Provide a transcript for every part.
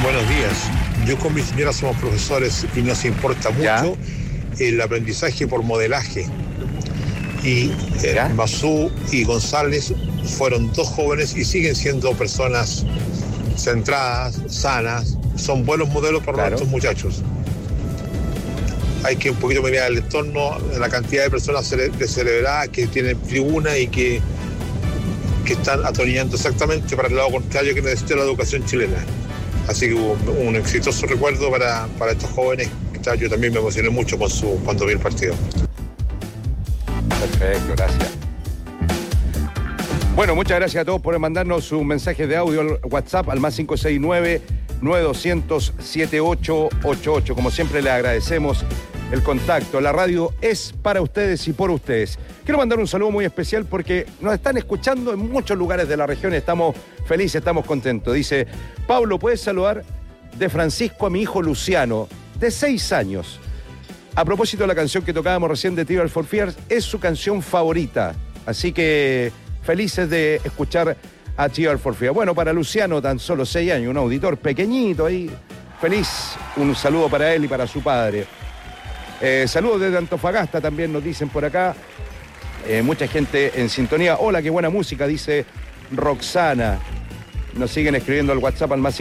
Buenos días. Yo con mi señora somos profesores y nos importa mucho el aprendizaje por modelaje. Y Masú y González fueron dos jóvenes y siguen siendo personas centradas, sanas, son buenos modelos para nuestros muchachos. Hay que un poquito mirar el entorno, la cantidad de personas descerebradas que tienen tribuna y que están atornillando exactamente para el lado contrario que necesita la educación chilena. Así que hubo un exitoso recuerdo para estos jóvenes. Yo también me emocioné mucho cuando vi el partido. Perfecto, gracias. Bueno, muchas gracias a todos por mandarnos sus mensajes de audio al WhatsApp al más 569-9200-7888. Como siempre, les agradecemos el contacto. La radio es para ustedes y por ustedes. Quiero mandar un saludo muy especial porque nos están escuchando en muchos lugares de la región. Estamos felices, estamos contentos. Dice, Pablo, ¿puedes saludar de Francisco a mi hijo Luciano, de 6 años? A propósito de la canción que tocábamos recién de Tears for Fears, es su canción favorita. Así que felices de escuchar a Tears for Fears. Bueno, para Luciano, tan solo 6 años, un auditor pequeñito ahí. Feliz, un saludo para él y para su padre. Saludos desde Antofagasta también nos dicen por acá. Mucha gente en sintonía. Hola, qué buena música, dice Roxana. Nos siguen escribiendo al WhatsApp al más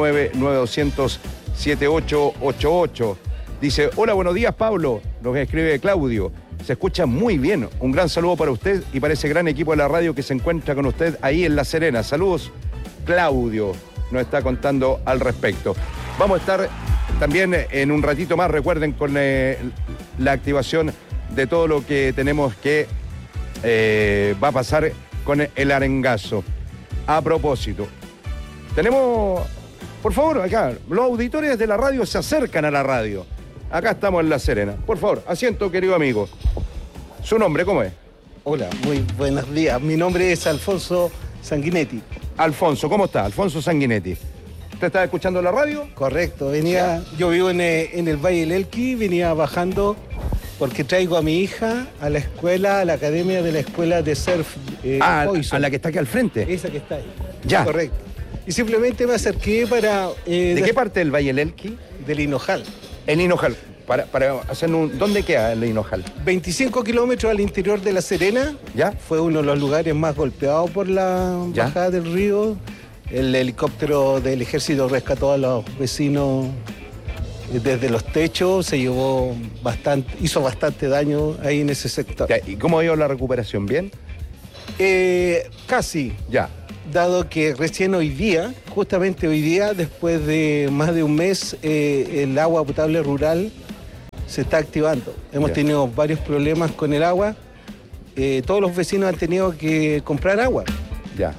569-9200-7888. Dice, hola, buenos días, Pablo. Nos escribe Claudio. Se escucha muy bien. Un gran saludo para usted y para ese gran equipo de la radio que se encuentra con usted ahí en La Serena. Saludos, Claudio. Nos está contando al respecto. Vamos a estar también en un ratito más, recuerden, con la activación de todo lo que tenemos que va a pasar con el arengazo. A propósito, tenemos, por favor, acá, los auditores de la radio se acercan a la radio. Acá estamos en La Serena. Por favor, asiento, querido amigo. ¿Su nombre cómo es? Hola, muy buenos días. Mi nombre es Alfonso Sanguinetti. Alfonso, ¿cómo está? Alfonso Sanguinetti. ¿Usted estaba escuchando la radio? Correcto, yo vivo en el Valle del Elqui, venía bajando porque traigo a mi hija a la escuela, a la academia de la escuela de surf. A la que está aquí al frente. Esa que está ahí. Ya. Correcto. Y simplemente me acerqué para... ¿De qué parte del Valle del Elqui? Del Hinojal. El Hinojal. Para hacer ¿dónde queda el Hinojal? 25 kilómetros al interior de La Serena. ¿Ya? Fue uno de los lugares más golpeados por la bajada del río. El helicóptero del ejército rescató a los vecinos desde los techos, se llevó hizo bastante daño ahí en ese sector. ¿Y cómo ha ido la recuperación? ¿Bien? Casi. Ya. Dado que recién hoy día, justamente hoy día, después de más de un mes, el agua potable rural se está activando. Hemos tenido varios problemas con el agua. Todos los vecinos han tenido que comprar agua. Ya.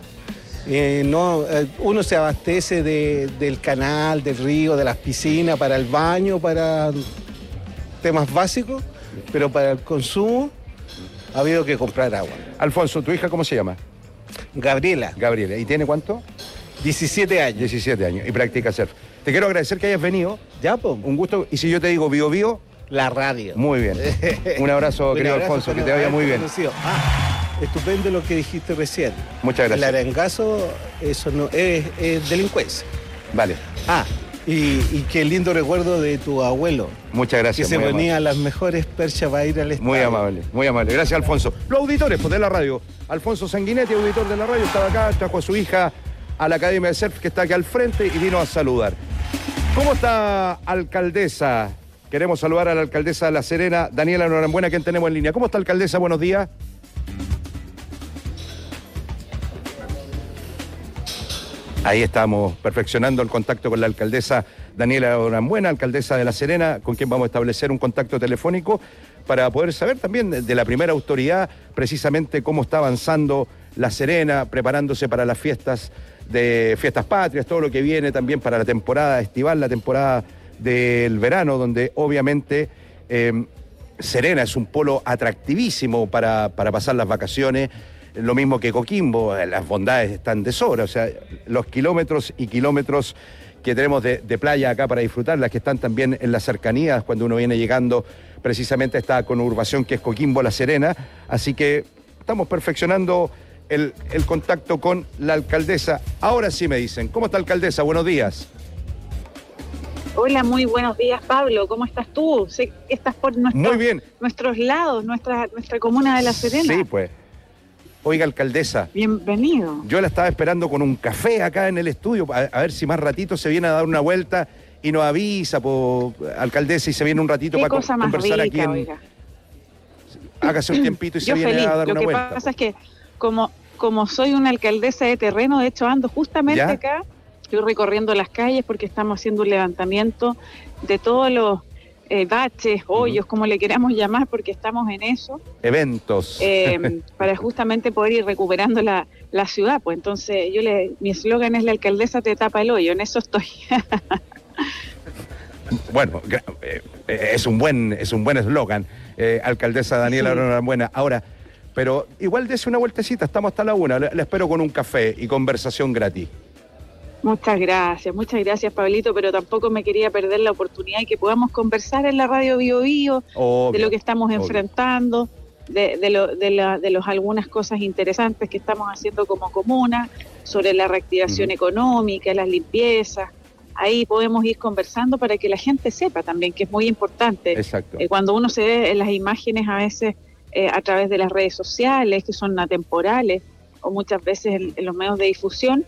Uno se abastece del canal, del río, de las piscinas, para el baño, para temas básicos, pero para el consumo ha habido que comprar agua. Alfonso, ¿tu hija cómo se llama? Gabriela. Gabriela. ¿Y tiene cuánto? 17 años. 17 años. Y practica surf. Te quiero agradecer que hayas venido. Ya, pues. Un gusto. Y si yo te digo Bio Bio. La radio. Muy bien. Un abrazo, querido Alfonso, que te vaya muy bien. Estupendo lo que dijiste recién. Muchas gracias. El arengazo, eso no es delincuencia. Vale. Y qué lindo recuerdo de tu abuelo. Muchas gracias. Que se ponía las mejores perchas para ir al estadio. Muy amable, muy amable. Gracias, Alfonso. Los auditores de la radio. Alfonso Sanguinetti, auditor de la radio, estaba acá, trajo a su hija a la Academia de Surf, que está aquí al frente, y vino a saludar. ¿Cómo está, alcaldesa? Queremos saludar a la alcaldesa de La Serena, Daniela Norambuena, quien tenemos en línea. ¿Cómo está, alcaldesa? Buenos días. Ahí estamos perfeccionando el contacto con la alcaldesa Daniela Norambuena, alcaldesa de La Serena, con quien vamos a establecer un contacto telefónico para poder saber también de la primera autoridad precisamente cómo está avanzando La Serena, preparándose para las fiestas patrias, todo lo que viene también para la temporada estival, la temporada del verano, donde obviamente Serena es un polo atractivísimo para pasar las vacaciones. Lo mismo que Coquimbo, las bondades están de sobra, o sea, los kilómetros y kilómetros que tenemos de playa acá para disfrutar, las que están también en las cercanías, cuando uno viene llegando precisamente a esta conurbación que es Coquimbo, La Serena. Así que estamos perfeccionando el contacto con la alcaldesa. Ahora sí me dicen, ¿cómo está, alcaldesa? Buenos días. Hola, muy buenos días, Pablo. ¿Cómo estás tú? Sé que estás por Muy bien. nuestros lados, nuestra comuna de La Serena. Sí, pues. Oiga, alcaldesa. Bienvenido. Yo la estaba esperando con un café acá en el estudio, a ver si más ratito se viene a dar una vuelta y nos avisa, alcaldesa, y se viene un ratito para conversar rica, aquí. Hágase un tiempito y se viene a dar una vuelta. Lo que pasa es que como soy una alcaldesa de terreno, de hecho ando justamente acá, estoy recorriendo las calles porque estamos haciendo un levantamiento de todos los baches, hoyos, como le queramos llamar, porque estamos en eso. Eventos. Para justamente poder ir recuperando la ciudad. Pues entonces mi eslogan es: la alcaldesa te tapa el hoyo, en eso estoy. Bueno, es un buen eslogan, alcaldesa Daniela Norambuena. Ahora, pero igual dese una vueltecita, estamos hasta la 1, le espero con un café y conversación gratis. Muchas gracias, Pablito, pero tampoco me quería perder la oportunidad de que podamos conversar en la radio Bio Bio, de lo que estamos enfrentando, de algunas cosas interesantes que estamos haciendo como comuna, sobre la reactivación económica, las limpiezas. Ahí podemos ir conversando para que la gente sepa también, que es muy importante. Exacto. Cuando uno se ve en las imágenes a veces a través de las redes sociales, que son atemporales, o muchas veces en los medios de difusión,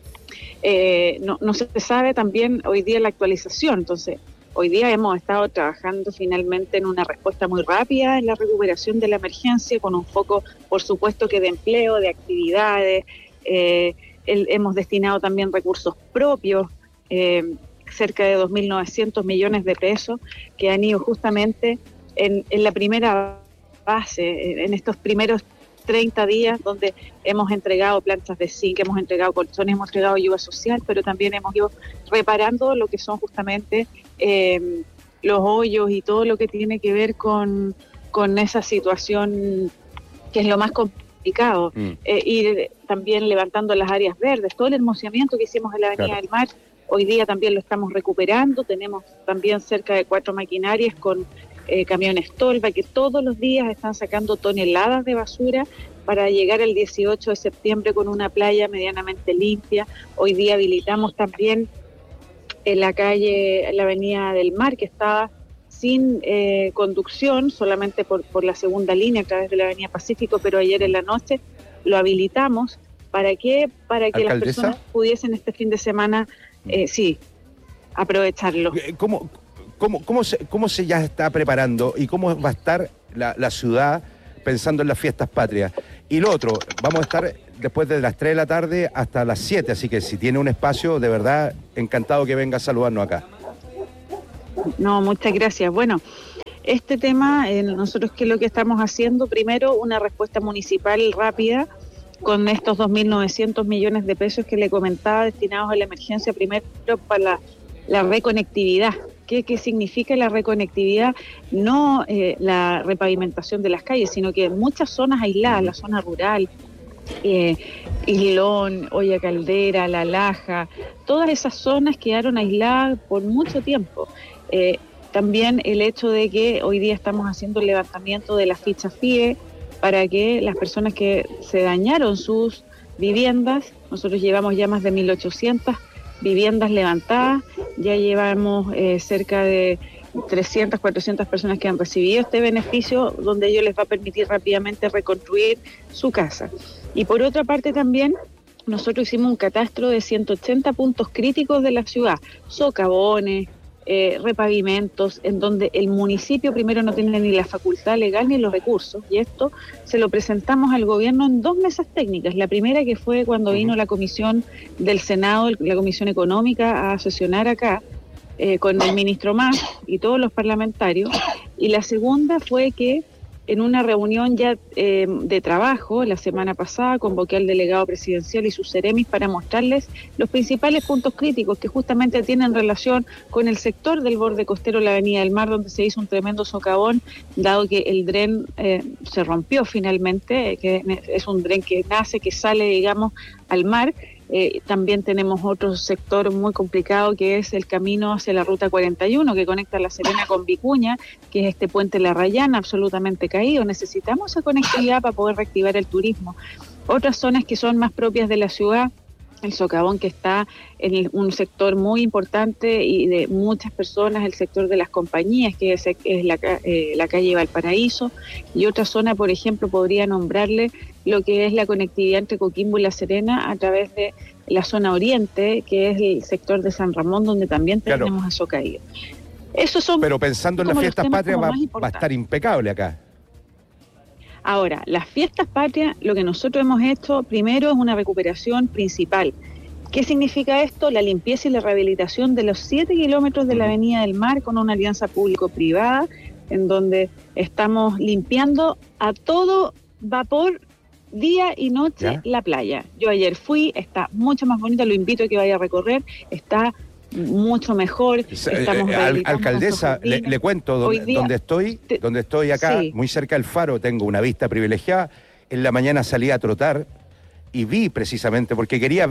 no se sabe también hoy día la actualización. Entonces, hoy día hemos estado trabajando finalmente en una respuesta muy rápida en la recuperación de la emergencia, con un foco, por supuesto, que de empleo, de actividades. Hemos destinado también recursos propios, cerca de 2.900 millones de pesos, que han ido justamente en la primera base, en estos primeros 30 días, donde hemos entregado planchas de zinc, hemos entregado colchones, hemos entregado ayuda social, pero también hemos ido reparando lo que son justamente los hoyos y todo lo que tiene que ver con esa situación que es lo más complicado. Y también levantando las áreas verdes, todo el hermoseamiento que hicimos en la Avenida del Mar, hoy día también lo estamos recuperando. Tenemos también cerca de 4 maquinarias con camiones tolva que todos los días están sacando toneladas de basura para llegar el 18 de septiembre con una playa medianamente limpia. Hoy día habilitamos también en la Avenida del Mar, que estaba sin conducción, solamente por la segunda línea a través de la Avenida Pacífico, pero ayer en la noche lo habilitamos. ¿Para qué? Para que las personas pudiesen este fin de semana, aprovecharlo. ¿Cómo se ya está preparando y cómo va a estar la ciudad pensando en las fiestas patrias? Y lo otro, vamos a estar después de las 3 de la tarde hasta las 7, así que si tiene un espacio, de verdad, encantado que venga a saludarnos acá. No, muchas gracias. Bueno, este tema, nosotros ¿qué es lo que estamos haciendo? Primero, una respuesta municipal rápida con estos 2.900 millones de pesos que le comentaba, destinados a la emergencia, primero para la reconectividad. ¿Qué significa la reconectividad? No la repavimentación de las calles, sino que en muchas zonas aisladas, la zona rural, Islón, Olla Caldera, La Laja, todas esas zonas quedaron aisladas por mucho tiempo. También el hecho de que hoy día estamos haciendo el levantamiento de las fichas FIE para que las personas que se dañaron sus viviendas, nosotros llevamos ya más de 1.800 viviendas levantadas, ya llevamos cerca de 300, 400 personas que han recibido este beneficio, donde ello les va a permitir rápidamente reconstruir su casa. Y por otra parte también, nosotros hicimos un catastro de 180 puntos críticos de la ciudad, socavones, repavimentos, en donde el municipio primero no tiene ni la facultad legal ni los recursos, y esto se lo presentamos al gobierno en 2 mesas técnicas. La primera, que fue cuando vino la comisión del Senado, la comisión económica, a sesionar acá con el ministro Mas y todos los parlamentarios, y la segunda fue que en una reunión ya de trabajo la semana pasada convoqué al delegado presidencial y sus seremis para mostrarles los principales puntos críticos que justamente tienen relación con el sector del borde costero de la Avenida del Mar, donde se hizo un tremendo socavón, dado que el dren se rompió finalmente, que es un dren que nace, que sale, digamos, al mar. También tenemos otro sector muy complicado, que es el camino hacia la Ruta 41, que conecta La Serena con Vicuña, que es este puente La Rayana, absolutamente caído. Necesitamos esa conectividad para poder reactivar el turismo. Otras zonas que son más propias de la ciudad, el socavón que está en un sector muy importante y de muchas personas, el sector de las compañías, que es la calle Valparaíso, y otra zona, por ejemplo, podría nombrarle lo que es la conectividad entre Coquimbo y La Serena a través de la zona oriente, que es el sector de San Ramón, donde también tenemos eso caído. Esos son, pero pensando en las fiestas patrias va a estar impecable acá. Ahora, las fiestas patrias, lo que nosotros hemos hecho primero es una recuperación principal. ¿Qué significa esto? La limpieza y la rehabilitación de los 7 kilómetros de la Avenida del Mar con una alianza público-privada, en donde estamos limpiando a todo vapor, día y noche, la playa. Yo ayer fui, está mucho más bonita, lo invito a que vaya a recorrer, está mucho mejor. Alcaldesa, le cuento, donde estoy acá, muy cerca del faro, tengo una vista privilegiada. En la mañana salí a trotar y vi precisamente, porque quería